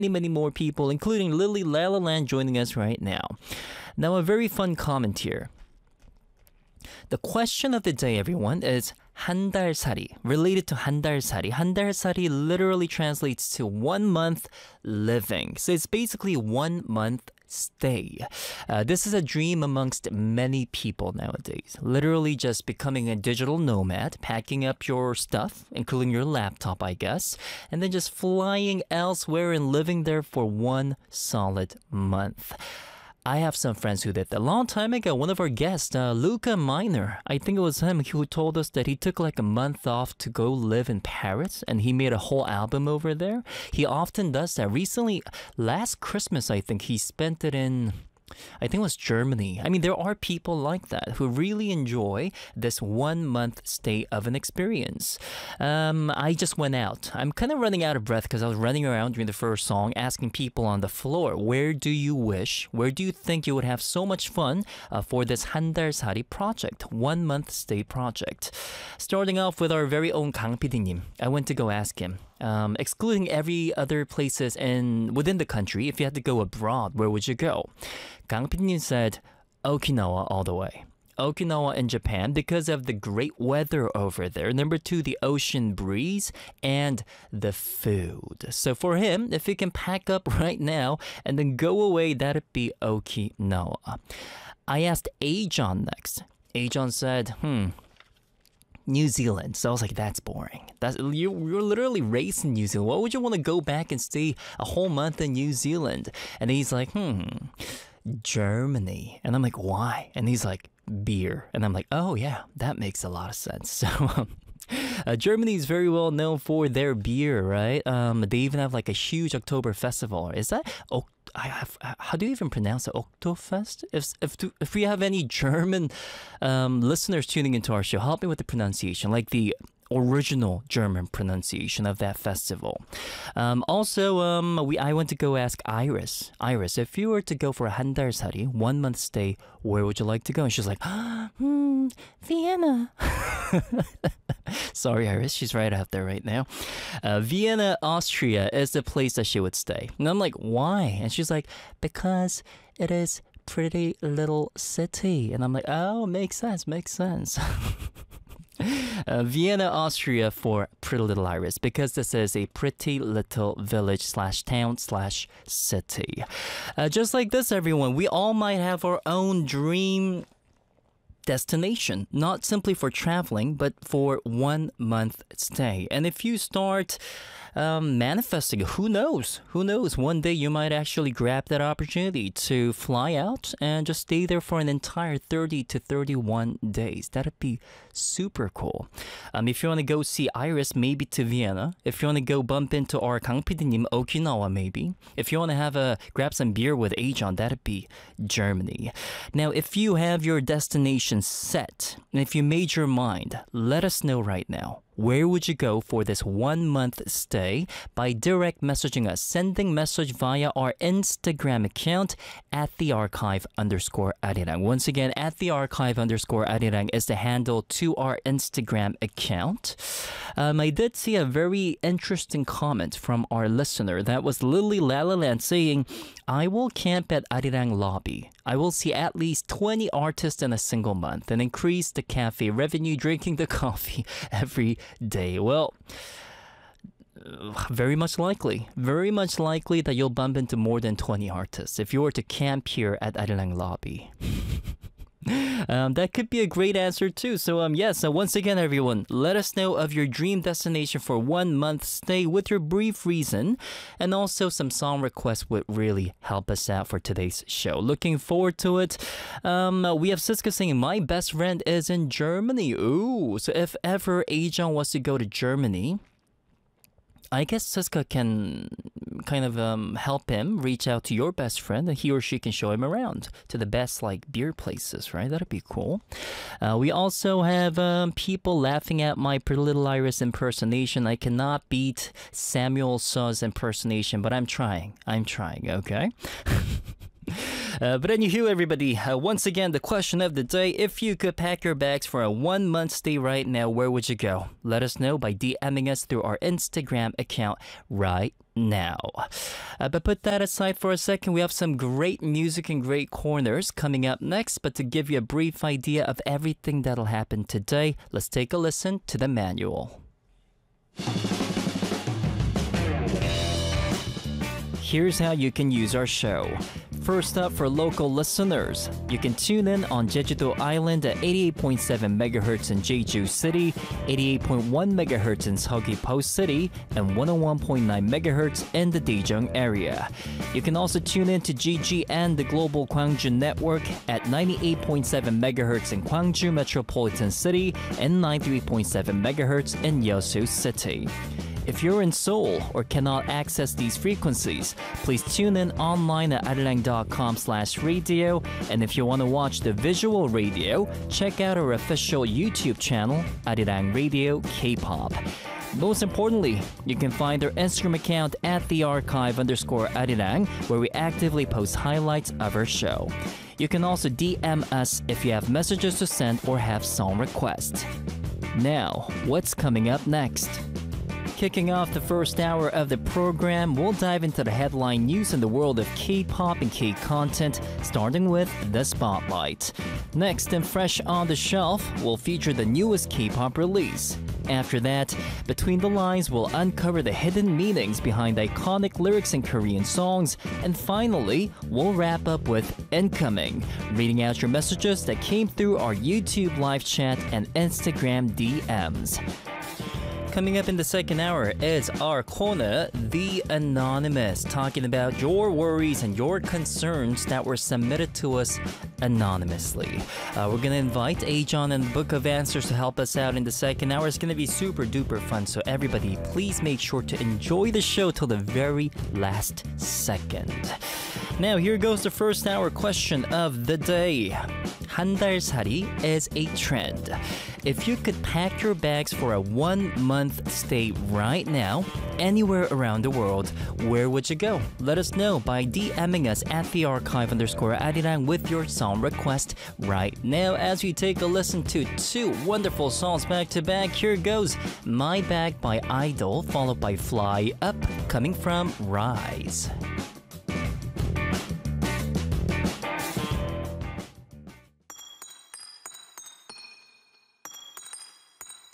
many more people, including Lily Lalaland joining us right now. Now, a very fun comment here. The question of the day, everyone, is 한 달 살이, related to 한 달 살이. 한 달 살이 literally translates to 1 month living. So it's basically 1 month stay. This is a dream amongst many people nowadays. Literally just becoming a digital nomad, packing up your stuff, including your laptop, I guess, and then just flying elsewhere and living there for 1 solid month. I have some friends who did that. A long time ago, one of our guests, Luca Minor, I think it was him who told us that he took like a month off to go live in Paris and he made a whole album over there. He often does that. Recently, last Christmas, I think he spent it in, I think it was Germany. I mean, there are people like that who really enjoy this 1 month stay of an experience. I just went out. I'm kind of running out of breath because I was running around during the first song asking people on the floor, where do you think you would have so much fun for this 한 달 살이 project, 1 month stay project? Starting off with our very own Kang PD님. I went to go ask him. Excluding every other places within the country, if you had to go abroad, where would you go? Kang PD님 said Okinawa all the way. Okinawa in Japan because of the great weather over there. Number 2, the ocean breeze and the food. So for him, if he can pack up right now and then go away, that'd be Okinawa. I asked Ajon next. Ajon said, New Zealand. So I was like, that's boring. You're literally raised in New Zealand. Why would you want to go back and stay a whole month in New Zealand? And he's like, Germany. And I'm like, why? And he's like, beer. And I'm like, oh yeah, that makes a lot of sense. So Germany is very well known for their beer, right? They even have like a huge October festival. Is that how do you even pronounce it? Oktoberfest? If we have any German listeners tuning into our show, help me with the pronunciation, like the original German pronunciation of that festival. I went to go ask Iris. Iris, if you were to go for a 한 달 살이, 1 month stay, where would you like to go? And she's like, Vienna. Sorry, Iris, she's right out there right now. Vienna, Austria is the place that she would stay. And I'm like, why? And she's like, because it is pretty little city. And I'm like, oh, makes sense. Vienna, Austria for Pretty Little Iris, because this is a pretty little village / town / city. Just like this, everyone, we all might have our own dream destination, not simply for traveling, but for 1 month stay. And if you start manifesting, who knows? One day you might actually grab that opportunity to fly out and just stay there for an entire 30 to 31 days. That'd be super cool. If you want to go see Iris, maybe to Vienna. If you want to go bump into our Kang PD님, Okinawa maybe. If you want to grab some beer with Ajon, that'd be Germany. Now, if you have your destination set, and if you made your mind, let us know right now. Where would you go for this 1 month stay? By direct messaging us, sending message via our Instagram account at @thearchive_arirang. Once again, at @thearchive_arirang is the handle to our Instagram account. I did see a very interesting comment from our listener. That was Lily Lalaland saying, I will camp at Arirang lobby. I will see at least 20 artists in a single month and increase the cafe revenue drinking the coffee every day. Well, very much likely that you'll bump into more than 20 artists if you were to camp here at Arirang lobby. That could be a great answer too. So once again, everyone, let us know of your dream destination for 1 month stay with your brief reason, and also some song requests would really help us out for today's show. Looking forward to it. We have Siska saying, my best friend is in Germany. Ooh, so if ever Ajon wants to go to Germany, I guess Siska can kind of help him reach out to your best friend, and he or she can show him around to the best beer places, right? That'd be cool. We also have people laughing at my Pretty Little Iris impersonation. I cannot beat Samuel Saw's impersonation, but I'm trying, okay? But anywho, everybody, once again, the question of the day, if you could pack your bags for a 1-month stay right now, where would you go? Let us know by DMing us through our Instagram account right now. But put that aside for a second, we have some great music and great corners coming up next. But to give you a brief idea of everything that'll happen today, let's take a listen to the manual. Here's how you can use our show. First up, for local listeners, you can tune in on Jeju-do Island at 88.7 MHz in Jeju City, 88.1 MHz in Seogwipo City, and 101.9 MHz in the Daejeong area. You can also tune in to GG and the Global Gwangju Network at 98.7 MHz in Gwangju Metropolitan City and 93.7 MHz in Yeosu City. If you're in Seoul or cannot access these frequencies, please tune in online at arirang.com/radio. And if you want to watch the visual radio, check out our official YouTube channel, Arirang Radio K-pop. Most importantly, you can find our Instagram account at @thearchive_arirang, where we actively post highlights of our show. You can also DM us if you have messages to send or have song requests. Now, what's coming up next? Kicking off the first hour of the program, we'll dive into the headline news in the world of K-pop and K-content, starting with the Spotlight. Next, and fresh on the shelf, we'll feature the newest K-pop release. After that, Between the Lines will uncover the hidden meanings behind iconic lyrics in Korean songs. And finally, we'll wrap up with Incoming, reading out your messages that came through our YouTube live chat and Instagram DMs. Coming up in the second hour is our corner, The Anonymous, talking about your worries and your concerns that were submitted to us anonymously. We're going to invite Ajon and Book of Answers to help us out in the second hour. It's going to be super duper fun, so everybody please make sure to enjoy the show till the very last second. Now here goes the first hour question of the day. 한 달 살이 is a trend. If you could pack your bags for a 1-month stay right now, anywhere around the world, where would you go? Let us know by DMing us at @thearchive_arirang with your song request right now as we take a listen to 2 wonderful songs back to back. Here goes My Bag by Idol, followed by Fly Up, coming from Rise.